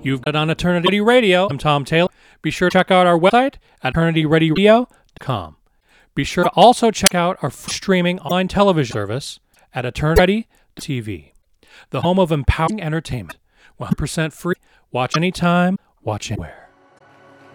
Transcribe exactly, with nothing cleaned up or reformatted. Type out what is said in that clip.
You've got it on Eternity Ready Radio. I'm Tom Taylor. Be sure to check out our website at eternity ready radio dot com. Be sure to also check out our streaming online television service at eternity dot t v, the home of empowering entertainment. one hundred percent free. Watch anytime, watch anywhere.